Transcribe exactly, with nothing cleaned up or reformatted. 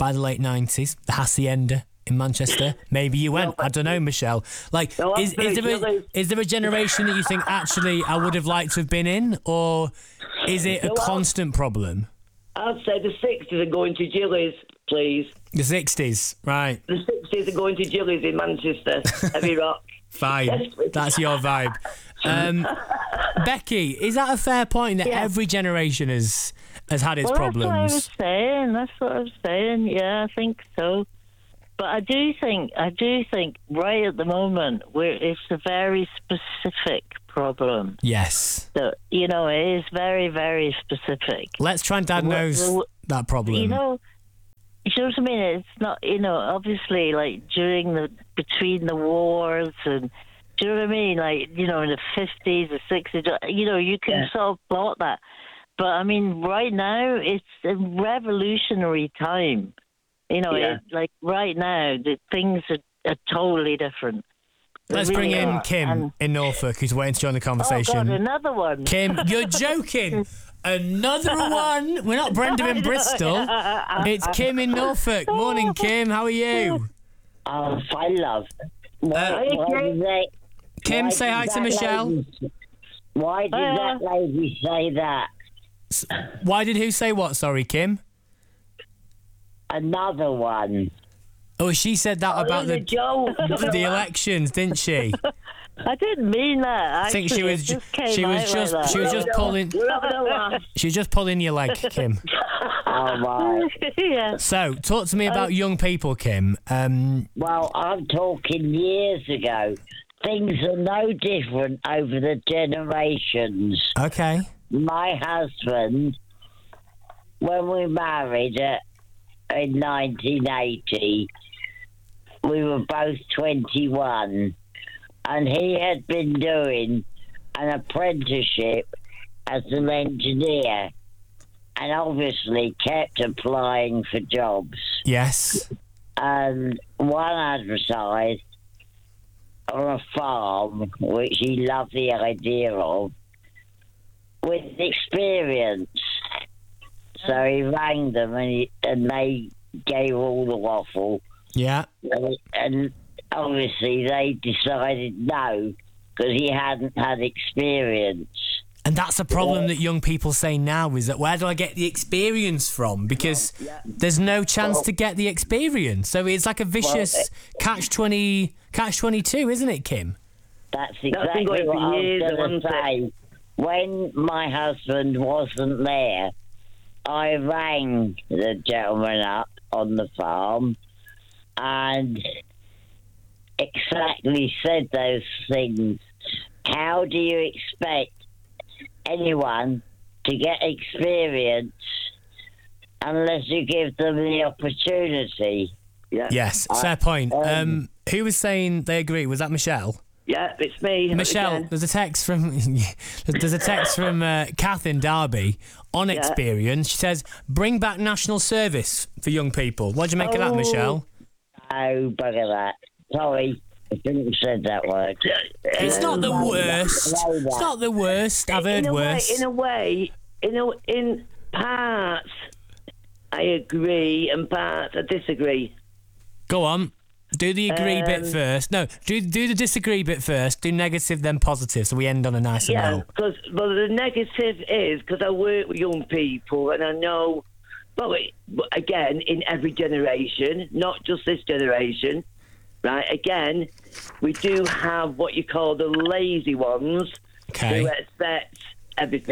by the late nineties, the Hacienda in Manchester. Maybe you went. I don't know, Michelle. Like, No, is, is there a, is there a generation that you think actually I would have liked to have been in, or is it a No, I'll- constant problem? I'd say the sixties are going to Gillies, please. The sixties, right? The sixties are going to Gillies in Manchester. Heavy rock. Fine, Yes, please. that's your vibe. Um, Becky, is that a fair point that Yeah. every generation has has had its well, problems? That's what I was saying. That's what I was saying. Yeah, I think so. But I do think, I do think, right at the moment, we're, it's a very specific problem. Yes. So, you know, it is very, very specific. Let's try and diagnose Well, well, that problem. You know, you know what I mean? It's not, you know, obviously, like during the between the wars, and do you know what I mean? Like, you know, in the fifties, the sixties, you know, you can Yeah. sort of plot that. But I mean, right now, it's a revolutionary time. You know, Yeah. it, like right now, the things are, are totally different. They Let's bring really in are. Kim And- in Norfolk, who's waiting to join the oh conversation. God, another one. Kim, you're joking. Another one. We're not Brenda in Bristol. It's Kim in Norfolk. Morning, Kim. How are you? Oh, I love. Why, Uh, why did they, Kim, why say did hi to that Michelle. lady- why did Uh, that lady say that? Why did who say what? Sorry, Kim. Another one. Oh, she said that about the the joke. the elections, didn't she? I didn't mean that. I think she actually. was It ju- just came she was out just like she was that. just pulling We're having a laugh. she was just pulling your leg, Kim. Oh, my. yeah. So, talk to me about young people, Kim. Um, Well, I'm talking years ago. Things are no different over the generations. okay. My husband, when we married uh, in nineteen eighty, we were both twenty-one, and he had been doing an apprenticeship as an engineer, and obviously kept applying for jobs. Yes. And one advertised on a farm, which he loved the idea of, with experience. So he rang them, and, he, and they gave all the waffle. Yeah. And, and obviously they decided no, because he hadn't had experience. And that's a problem that young people say now, is that where do I get the experience from? Because there's no chance to get the experience. So it's like a vicious catch twenty, catch twenty-two, isn't it, Kim? That's been exactly going what for I years, was going hasn't to say. When my husband wasn't there, I rang the gentleman up on the farm and exactly said those things. How do you expect anyone to get experience unless you give them the opportunity? Yeah. Yes, fair point. um, Um, who was saying they agree? Was that Michelle? Yeah, it's me. Michelle, again. there's a text from there's a text from uh, Kath in Derby on experience. She says, "Bring back national service for young people." What do you make of that, Oh. Michelle? Oh, bugger that. Sorry, I shouldn't have said that word. It's not the worst. It's not the worst. I've heard in a worse. Way, in a way, in a, in parts, I agree, and parts I disagree. Go on. Do the agree bit Um, first. No, do do the disagree bit first. Do negative, then positive, so we end on a nicer Yeah, note. because well, the negative is because I work with young people, and I know. Well, it- but again, in every generation, not just this generation, right? Again, we do have what you call the lazy ones Okay. who expect everything.